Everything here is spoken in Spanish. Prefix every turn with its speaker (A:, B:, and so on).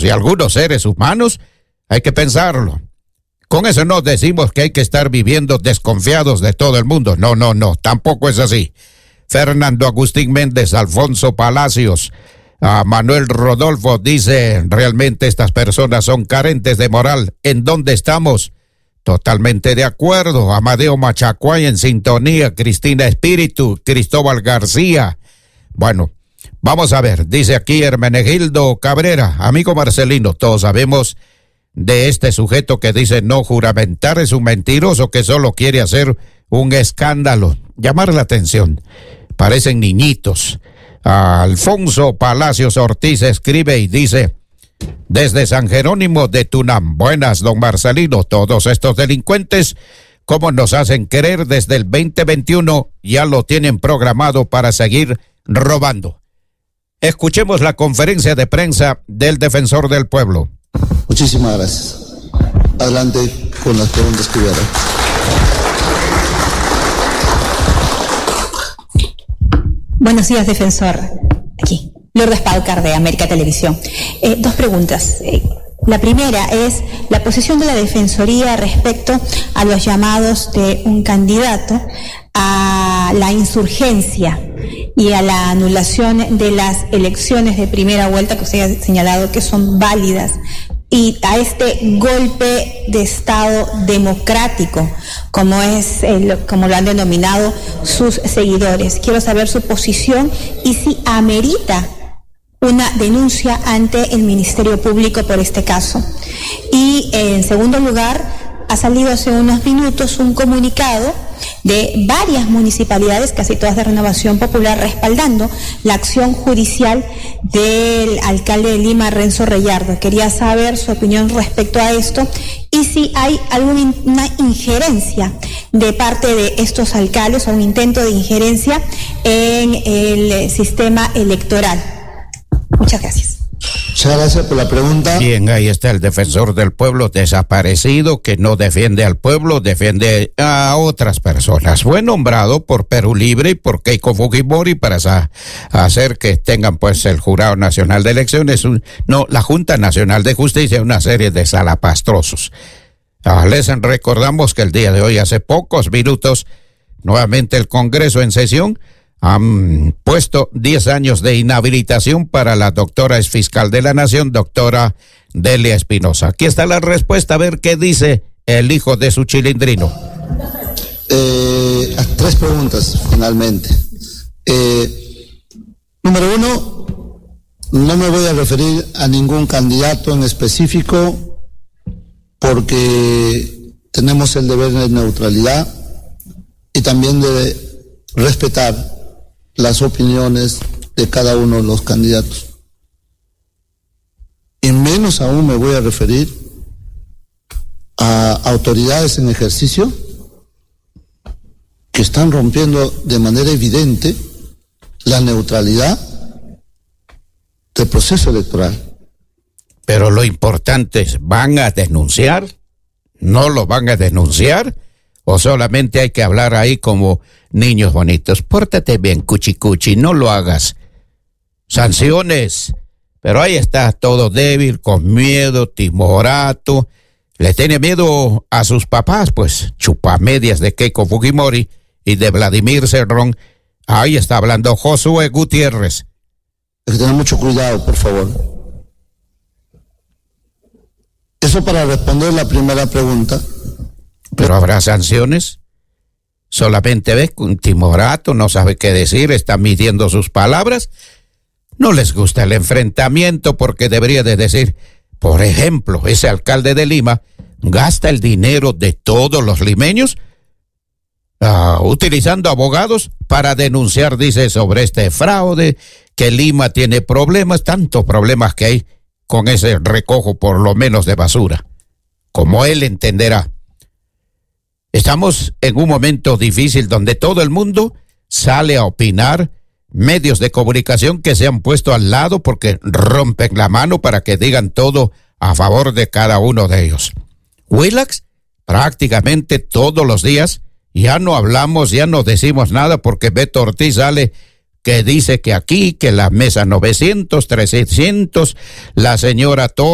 A: y algunos seres humanos, hay que pensarlo. Con eso no decimos que hay que estar viviendo desconfiados de todo el mundo. No, tampoco es así. Fernando Agustín Méndez, Alfonso Palacios, Manuel Rodolfo dice, realmente estas personas son carentes de moral. ¿En dónde estamos? Totalmente de acuerdo. Amadeo Machacuay en sintonía, Cristina Espíritu, Cristóbal García. Bueno, vamos a ver, dice aquí Hermenegildo Cabrera, amigo Marcelino, todos sabemos de este sujeto que dice no juramentar, es un mentiroso que solo quiere hacer un escándalo, llamar la atención, parecen niñitos. Alfonso Palacios Ortiz escribe y dice, desde San Jerónimo de Tunam, buenas, don Marcelino, todos estos delincuentes, ¿cómo nos hacen creer desde el 2021 ya lo tienen programado para seguir robando? Escuchemos la conferencia de prensa del Defensor del Pueblo.
B: Muchísimas gracias. Adelante con las preguntas que hubiera.
C: Buenos días, defensor. Aquí, Lourdes Paucar de América Televisión. Dos preguntas. La primera es la posición de la Defensoría respecto a los llamados de un candidato a la insurgencia y a la anulación de las elecciones de primera vuelta que usted ha señalado que son válidas, y a este golpe de Estado democrático, como lo han denominado sus seguidores. Quiero saber su posición y si amerita una denuncia ante el Ministerio Público por este caso. Y en segundo lugar, ha salido hace unos minutos un comunicado de varias municipalidades, casi todas de Renovación Popular, respaldando la acción judicial del alcalde de Lima, Renzo Reyardo. Quería saber su opinión respecto a esto y si hay alguna injerencia de parte de estos alcaldes o un intento de injerencia en el sistema electoral. Muchas gracias.
B: Muchas gracias por la pregunta.
A: Bien, ahí está el defensor del pueblo desaparecido, que no defiende al pueblo, defiende a otras personas. Fue nombrado por Perú Libre y por Keiko Fujimori para hacer que tengan pues el Jurado Nacional de Elecciones, la Junta Nacional de Justicia, una serie de salapastrosos. Les recordamos que el día de hoy, hace pocos minutos, nuevamente el Congreso en sesión han puesto 10 años de inhabilitación para la doctora exfiscal de la Nación, doctora Delia Espinosa. Aquí está la respuesta, a ver qué dice el hijo de su chilindrino.
B: 3 preguntas, finalmente. Número 1, no me voy a referir a ningún candidato en específico porque tenemos el deber de neutralidad y también de respetar las opiniones de cada uno de los candidatos. Y menos aún me voy a referir a autoridades en ejercicio que están rompiendo de manera evidente la neutralidad del proceso electoral.
A: Pero lo importante es, ¿van a denunciar? ¿No lo van a denunciar? ¿O solamente hay que hablar ahí como niños bonitos? Pórtate bien, cuchicuchi, no lo hagas. Sanciones. Pero ahí está todo débil, con miedo, timorato. Le tiene miedo a sus papás, pues, chupamedias de Keiko Fujimori y de Vladimir Cerrón. Ahí está hablando Josué Gutiérrez.
B: Hay que tener mucho cuidado, por favor. Eso para responder la primera pregunta.
A: ¿Pero habrá sanciones? Solamente ves un timorato, no sabe qué decir, está midiendo sus palabras. No les gusta el enfrentamiento porque debería de decir, por ejemplo, ese alcalde de Lima gasta el dinero de todos los limeños utilizando abogados para denunciar, dice, sobre este fraude, que Lima tiene problemas, tantos problemas que hay con ese recojo por lo menos de basura, como él entenderá. Estamos en un momento difícil donde todo el mundo sale a opinar, medios de comunicación que se han puesto al lado porque rompen la mano para que digan todo a favor de cada uno de ellos. Willax, prácticamente todos los días, ya no hablamos, ya no decimos nada porque Beto Ortiz sale que dice que aquí, que la mesa 900, 300, la señora